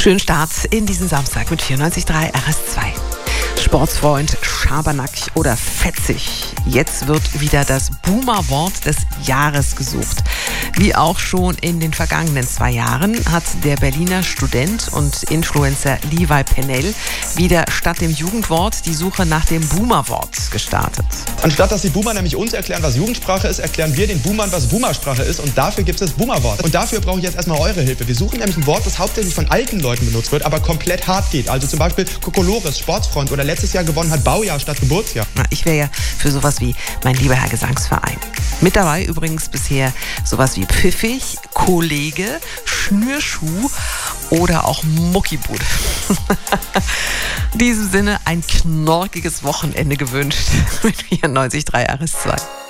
Schönen Start in diesen Samstag mit 94.3 RS2. Sportsfreund, Schabernack oder fetzig. Jetzt wird wieder das Boomer-Wort des Jahres gesucht. Wie auch schon in den vergangenen 2 Jahren hat der Berliner Student und Influencer Levi Pennell wieder statt dem Jugendwort die Suche nach dem Boomer-Wort gestartet. Anstatt dass die Boomer nämlich uns erklären, was Jugendsprache ist, erklären wir den Boomern, was Boomersprache ist. Und dafür gibt es das Boomer-Wort. Und dafür brauche ich jetzt erstmal eure Hilfe. Wir suchen nämlich ein Wort, das hauptsächlich von alten Leuten benutzt wird, aber komplett hart geht. Also zum Beispiel Kokolores, Sportsfreund oder letztes Jahr gewonnen hat Baujahr statt Geburtsjahr. Ich wäre ja für sowas wie mein lieber Herr Gesangsverein. Mit dabei übrigens bisher sowas wie pfiffig, Kollege, Schnürschuh oder auch Muckibude. In diesem Sinne ein knorkiges Wochenende gewünscht mit 94.3 RS2.